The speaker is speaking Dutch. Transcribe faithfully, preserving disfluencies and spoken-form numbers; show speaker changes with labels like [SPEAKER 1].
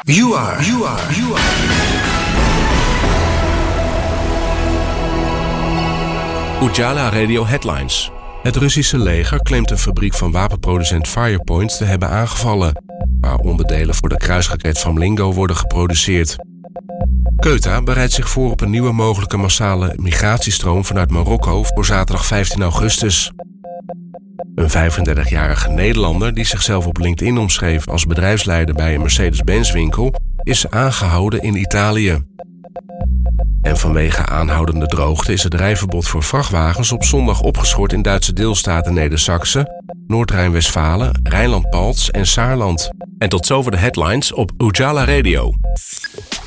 [SPEAKER 1] You are, you are, you are.
[SPEAKER 2] Ujala Radio Headlines. Het Russische leger claimt een fabriek van wapenproducent Firepoint te hebben aangevallen, waar onderdelen voor de kruisraket van Mlingo worden geproduceerd. Keuta bereidt zich voor op een nieuwe mogelijke massale migratiestroom vanuit Marokko voor zaterdag vijftien augustus. Een vijfendertigjarige Nederlander die zichzelf op LinkedIn omschreef als bedrijfsleider bij een Mercedes-Benz winkel is aangehouden in Italië. En vanwege aanhoudende droogte is het rijverbod voor vrachtwagens op zondag opgeschort in Duitse deelstaten Neder-Saxe, Noord-Rijn-Westfalen, Rijnland-Palts en Saarland. En tot zover de headlines op Ujala Radio.